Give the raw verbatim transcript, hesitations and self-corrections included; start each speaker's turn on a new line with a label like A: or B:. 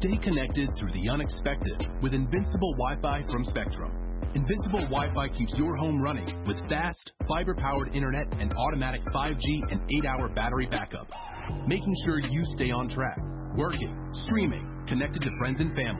A: Stay connected through the unexpected with Invincible Wi-Fi from Spectrum. Invincible Wi-Fi keeps your home running with fast, fiber-powered internet and automatic five G and eight hour battery backup, making sure you stay on track, working, streaming, connected to friends and family.